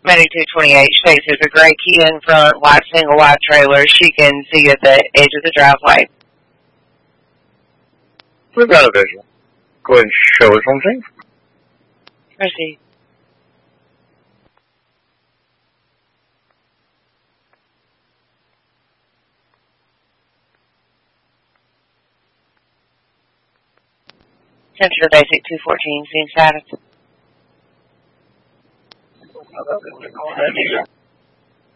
Medic 228 states there's a gray Kia in front, white single wide trailer. She can see at the edge of the driveway. We've got a visual. Go ahead and show us on scene. Proceed. Central Basic 214, scene status.